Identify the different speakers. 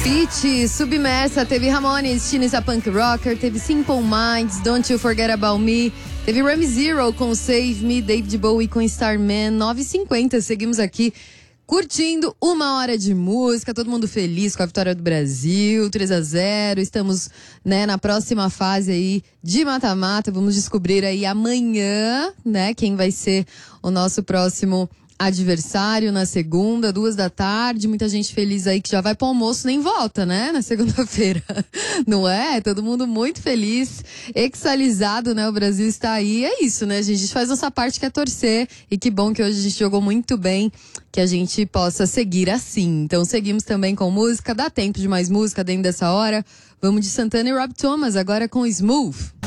Speaker 1: Pitty, Submersa, teve Ramones, Teenage a Punk Rocker, teve Simple Minds, Don't You Forget About Me, teve Remy Zero com Save Me, David Bowie com Starman, 9h50, seguimos aqui curtindo 1 hora de música, todo mundo feliz com a vitória do Brasil, 3-0, estamos, né, na próxima fase aí de mata-mata, vamos descobrir aí amanhã, né, quem vai ser o nosso próximo adversário na segunda, 2h, muita gente feliz aí que já vai pro almoço, nem volta, né, na segunda-feira, não é? Todo mundo muito feliz, exalizado, né, o Brasil está aí, é isso, né, gente? A gente faz nossa parte que é torcer, e que bom que hoje a gente jogou muito bem, que a gente possa seguir assim. Então seguimos também com música, dá tempo de mais música dentro dessa hora, vamos de Santana e Rob Thomas, agora com Smooth.